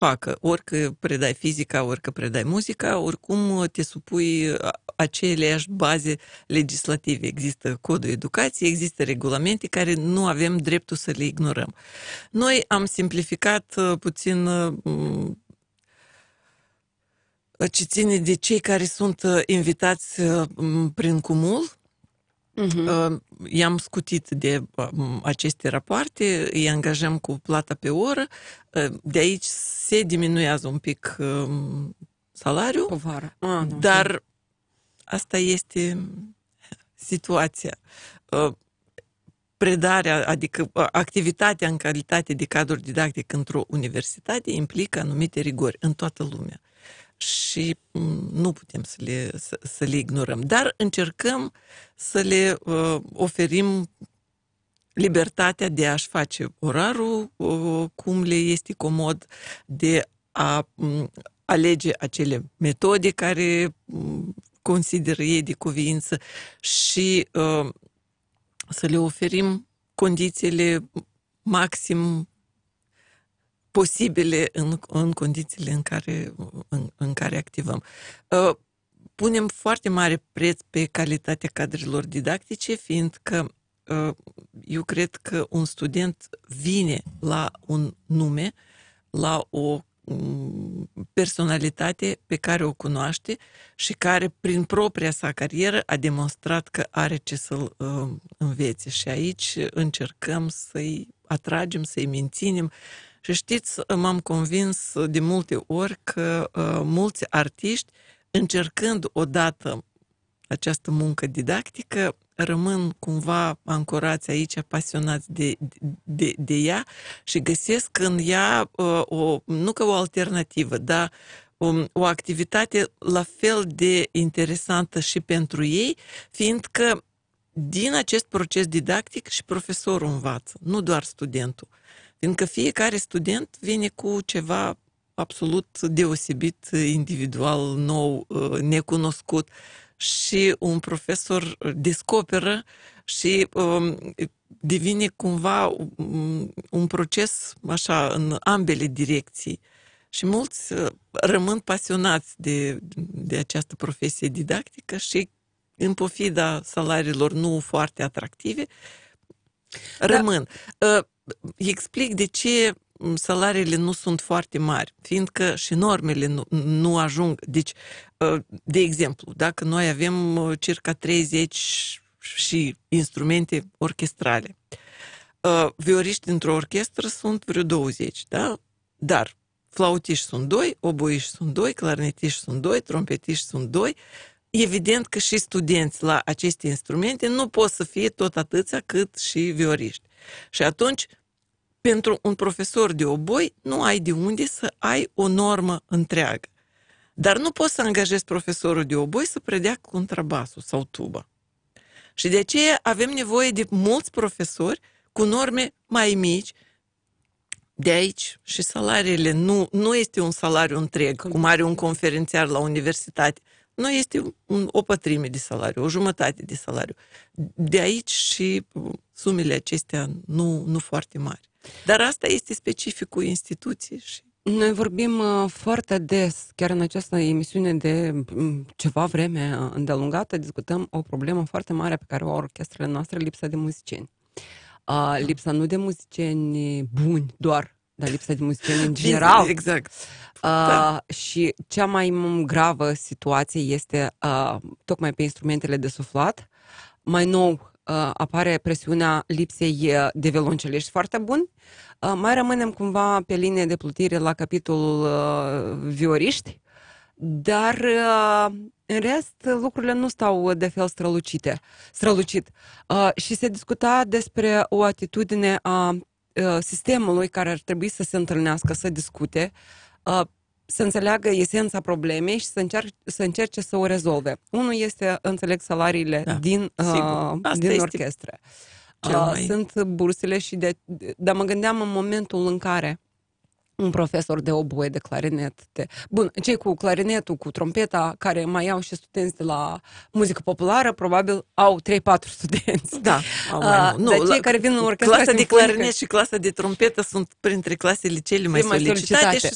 facă, orică predai fizica, orică predai muzica, oricum te supui aceleași baze legislative. Există codul educației, există regulamente care nu avem dreptul să le ignorăm. Noi am simplificat puțin ce ține de cei care sunt invitați prin cumul. I-am scutit de aceste rapoarte, îi angajăm cu plata pe oră, de aici se diminuează un pic salariul, Povara. dar asta este situația. Predarea, adică activitatea în calitate de cadru didactic într-o universitate implică anumite rigori în toată lumea. Și nu putem să le ignorăm. Dar încercăm să le oferim libertatea de a-și face orarul cum le este comod, de a alege acele metode care consideră ei de cuviință și să le oferim condițiile maxim posibile în condițiile în care activăm. Punem foarte mare preț pe calitatea cadrelor didactice, fiindcă eu cred că un student vine la un nume, la o personalitate pe care o cunoaște și care, prin propria sa carieră, a demonstrat că are ce să-l învețe. Și aici încercăm să-i atragem, să-i menținem. Și știți, m-am convins de multe ori că mulți artiști, încercând odată această muncă didactică, rămân cumva ancorați aici, pasionați de ea și găsesc în ea nu ca o alternativă, dar o activitate la fel de interesantă și pentru ei, fiindcă din acest proces didactic și profesorul învață, nu doar studentul. Fiindcă fiecare student vine cu ceva absolut deosebit, individual, nou, necunoscut și un profesor descoperă și devine cumva un proces așa în ambele direcții. Și mulți rămân pasionați de această profesie didactică și în pofida salariilor nu foarte atractive, rămân. Explic de ce salariile nu sunt foarte mari, fiindcă și normele nu ajung. Deci, de exemplu, dacă noi avem circa 30 și instrumente orchestrale, vioriști într-o orchestră sunt vreo 20, da? Dar flautiști sunt 2, oboiști sunt 2, clarinetiști sunt 2, trompetiști sunt 2. Evident că și studenți la aceste instrumente nu pot să fie tot atâția cât și vioriști. Și atunci, pentru un profesor de oboi, nu ai de unde să ai o normă întreagă. Dar nu poți să angajezi profesorul de oboi să predea contrabasul sau tuba. Și de aceea avem nevoie de mulți profesori cu norme mai mici. De aici și salariile nu este un salariu întreg, cum are un conferențiar la universitate. Nu este o pătrime de salariu, o jumătate de salariu. De aici și sumele acestea nu foarte mari. Dar asta este specificul instituției. Și... Noi vorbim foarte des, chiar în această emisiune de ceva vreme îndelungată, discutăm o problemă foarte mare pe care o au orchestrele noastre, lipsa de muzicieni. Lipsa nu de muzicieni buni doar, dar lipsa de muzicieni în general. Exact. Și cea mai gravă situație este tocmai pe instrumentele de suflat. Mai nou apare presiunea lipsei de violonceliști foarte buni. Mai rămânem cumva pe linie de plutire la capitolul vioriști, dar în rest lucrurile nu stau de fel strălucit. Și se discuta despre o atitudine a sistemului care ar trebui să se întâlnească, să discute, să înțeleagă esența problemei și să încerce să o rezolve. Unul este, înțeleg, salariile din orchestre. Sunt bursele dar mă gândeam în momentul în care un profesor de oboe, de clarinet, cei cu clarinetul, cu trompeta, care mai au și studenți de la muzică populară, probabil au 3-4 studenți. Da, au mai mult. Dar cei care vin în orchestra clasa de clarinet și clasa de trompetă sunt printre clasele cele mai solicitate și